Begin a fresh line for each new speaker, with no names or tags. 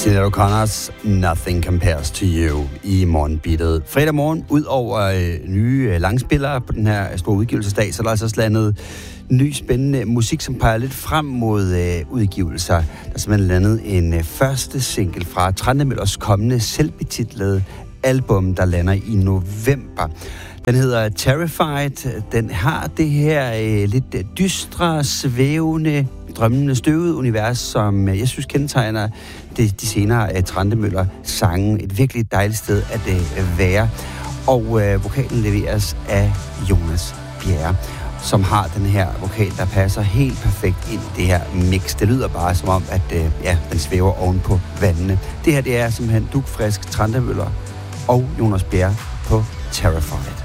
Sinéad O'Connors Nothing Compares to You i morgenbittet. Fredag morgen, ud over nye langspillere på den her store udgivelsesdag, så er der altså landet ny spændende musik, som peger lidt frem mod udgivelser. Der er simpelthen landet en første single fra Trandemøllers kommende selvbetitlede album, der lander i november. Den hedder Terrified. Den har det her lidt dystre, svævende, drømmende, støvede univers, som jeg synes kendetegner de senere Trandemøller sange. Et virkelig dejligt sted at være. Og vokalen leveres af Jonas Bjerre, som har den her vokal, der passer helt perfekt ind i det her mix. Det lyder bare som om, at den svæver oven på vandene. Det her, det er simpelthen dugfrisk Trandemøller og Jonas Bjerre på Terrified.